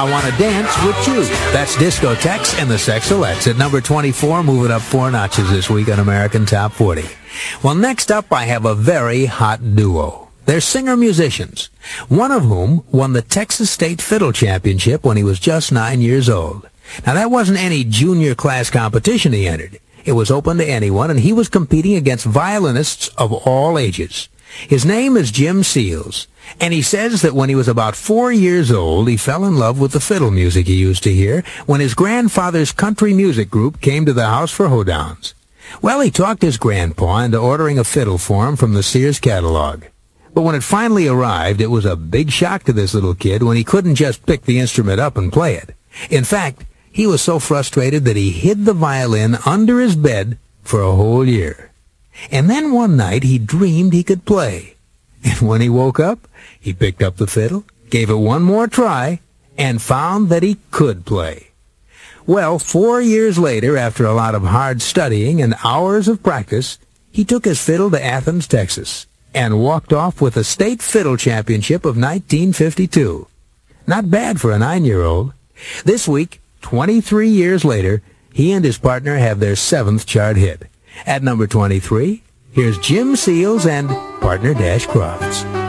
I Want to Dance with You. That's Discotheques and the Sexolettes at number 24, moving up 4 notches this week on American Top 40. Well, next up, I have a very hot duo. They're singer-musicians, one of whom won the Texas State Fiddle Championship when he was just 9 years old. Now, that wasn't any junior class competition he entered. It was open to anyone, and he was competing against violinists of all ages. His name is Jim Seals, and he says that when he was about 4 years old, he fell in love with the fiddle music he used to hear when his grandfather's country music group came to the house for hoedowns. Well, he talked his grandpa into ordering a fiddle for him from the Sears catalog. But when it finally arrived, it was a big shock to this little kid when he couldn't just pick the instrument up and play it. In fact, he was so frustrated that he hid the violin under his bed for a whole year. And then one night he dreamed he could play. And when he woke up, he picked up the fiddle, gave it one more try, and found that he could play. Well, 4 years later, after a lot of hard studying and hours of practice, he took his fiddle to Athens, Texas, and walked off with the State Fiddle Championship of 1952. Not bad for a 9-year-old. This week, 23 years later, he and his partner have their 7th chart hit. At number 23, here's Jim Seals and Partner Dash Crofts.